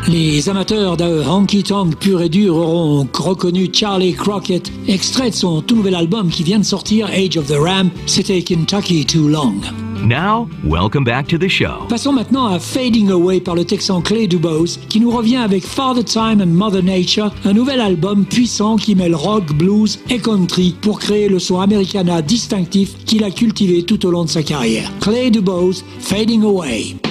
Les amateurs de honky-tonk pur et dur auront reconnu Charlie Crockett, extrait de son tout nouvel album qui vient de sortir, Age of the Ram, c'était Kentucky Too Long. Now, welcome back to the show. Passons maintenant à Fading Away par le Texan Clay Dubose, qui nous revient avec Father Time and Mother Nature, un nouvel album puissant qui mêle rock, blues et country pour créer le son Americana distinctif qu'il a cultivé tout au long de sa carrière. Clay Dubose, Fading Away.